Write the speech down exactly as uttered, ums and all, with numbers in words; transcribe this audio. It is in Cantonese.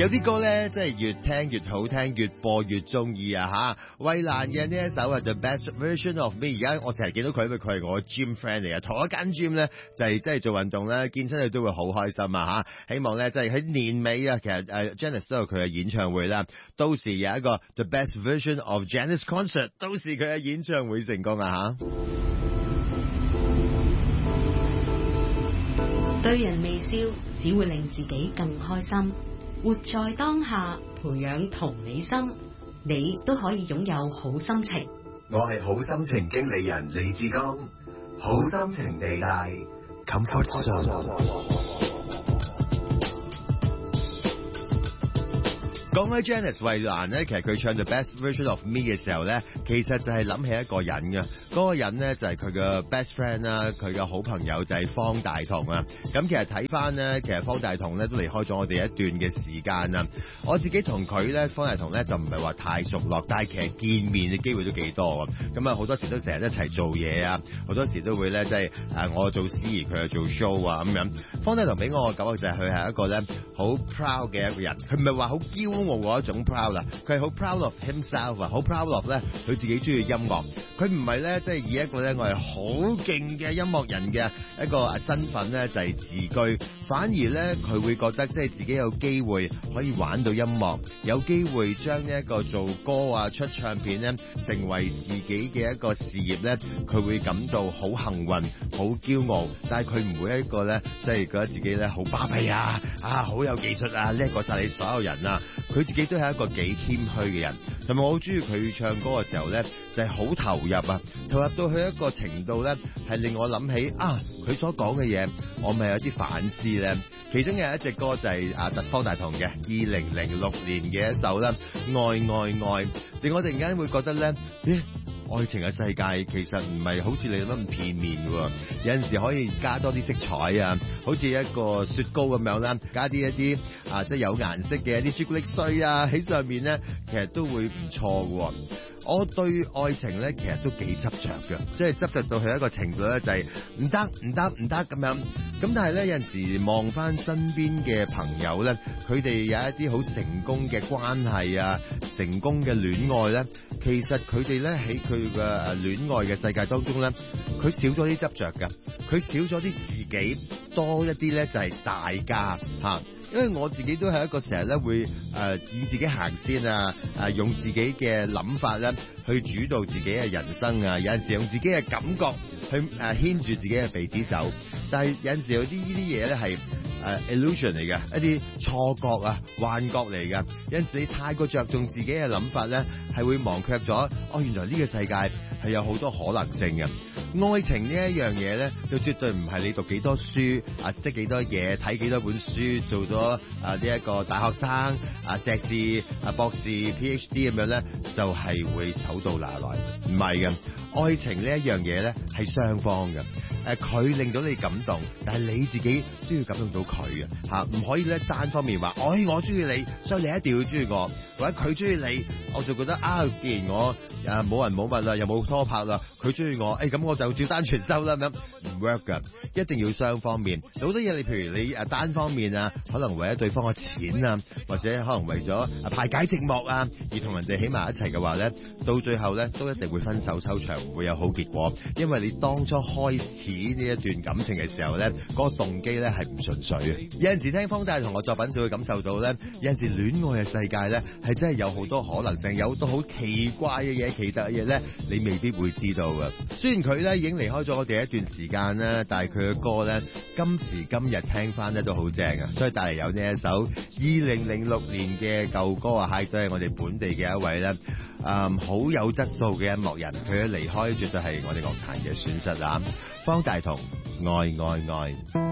有啲歌咧，真係越聽越好聽，越播越中意啊吓！衛蘭嘅呢一首係 The Best Version of Me， 而家我成日見到佢，因為佢係我 gym friend 嚟啊，同一間 gym 咧就係即係做運動咧，見親佢都會好開心啊吓！希望咧即係喺年尾啊，其實誒 Janice 都有佢嘅演唱會啦，到時有一個 The Best Version of Janice Concert， 到時佢嘅演唱會成功啊吓！ 對人微笑，只會令自己更開心。活在當下，培養同理心，你都可以擁有好心情。 我係好心情經理人李志剛，好心情地帶 Comfort Zone。 講起 Janice 衛蘭咧，其實佢唱 The Best Version of Me 嘅時候咧，其實就係諗起一個人嘅，嗰、那個人咧就係佢嘅 best friend 啦，佢嘅好朋友就係方大同啊。咁其實睇翻咧，其實方大同咧都離開咗我哋一段嘅時間啦。我自己同佢咧，方大同咧就唔係話太熟絡，但係其實見面嘅機會都幾多啊。咁啊好多時都成日一齊做嘢啊，好多時都會咧即係誒我做司儀，佢又做 show 啊咁樣。方大同俾我嘅感覺就係佢係一個咧好 proud 嘅一個人，佢唔係話好驕傲嗰一種 proud 啦，佢係好 proud of himself 啊，好 proud of 咧佢自己中意音樂，佢唔係咧即係以一個咧我係好勁嘅音樂人嘅一個身份咧就係自居，反而咧佢會覺得即係自己有機會可以玩到音樂，有機會將呢一個做歌啊出唱片咧成為自己嘅一個事業咧，佢會感到好幸運好驕傲，但係佢唔會一個咧即係覺得自己咧好巴閉啊啊好有技術啊叻過晒你所有人啊，佢自己都係一個幾謙虛嘅人，同埋我好中意佢唱歌嘅時候咧，就係、是、好投入啊，投入到去一個程度咧，係令我諗起啊，佢所講嘅嘢，我咪有啲反思咧。其中有一隻歌就係啊特方大同嘅二零零六年嘅一首啦，愛愛愛，令我突然間會覺得咧，咦？愛情嘅世界其實唔係好似你咁片面喎，有陣時可以加多啲色彩啊，好似一個雪糕咁樣啦，加啲一啲啊即係有顏色嘅一啲朱古力碎啊喺上面咧，其實都會唔錯嘅。我對愛情咧其實都幾執着嘅，即係執着到去一個程度咧，就係唔得唔得唔得咁樣。咁但係咧有陣時望翻身邊嘅朋友咧，佢哋有一啲好成功嘅關係啊，成功嘅戀愛咧，其實佢哋咧喺佢嘅誒戀愛嘅世界當中咧，佢少咗啲執着嘅，佢少咗啲自己，多一啲咧就係大家嚇。因為我自己都係一個成日咧會誒、呃、以自己行先啊，誒、呃、用自己嘅諗法咧去主導自己嘅人生啊，有陣時用自己嘅感覺去誒、呃、牽住自己嘅鼻子走，但係有陣時有啲呢啲嘢咧係誒 illusion 嚟嘅，一啲錯覺啊、幻覺嚟嘅。有陣時你太過着重自己嘅諗法咧，係會忘卻咗哦，原來呢個世界係有好多可能性嘅。愛情呢一樣嘢咧，就絕對唔係你讀幾多書啊，識幾多嘢，睇幾多本書，做咗啊呢一個大學生啊、碩士啊、博士、PhD 咁樣咧，就係、是、會手到拿來。唔係嘅，愛情呢一樣嘢咧係雙方嘅。誒，佢令到你感動，但係你自己都要感動到佢嘅嚇，唔可以咧單方面話，哎，我中意你，所以你一定要中意我，或者佢中意你，我就覺得啊，既然我誒冇人冇物啦，又冇拖拍啦，佢中意我，誒咁我就照單全收啦咁樣，唔 work 㗎，一定要雙方面。好多嘢你譬如你誒單方面啊，可能為咗對方嘅錢啊，或者可能為咗排解寂寞啊，而同人哋喺埋一齊嘅話咧，到最後咧都一定會分手收場，唔會有好結果，因為你當初開始呢一段感情嘅時候咧，嗰個動機咧係唔純粹嘅。有陣時聽方大同學作品就會感受到咧，有陣時戀愛嘅世界咧係真係有好多可能性，有好多好奇怪嘅嘢、奇特嘅嘢咧，你未必會知道嘅。雖然佢咧已經離開咗我哋一段時間啦，但係佢嘅歌咧今時今日聽翻咧都好正啊！所以帶嚟有呢一首二零零六年嘅舊歌啊，係都係我哋本地嘅一位咧，嗯，好有質素嘅音樂人，佢嘅離開絕對係我哋樂壇嘅損失啊！方大同愛愛愛。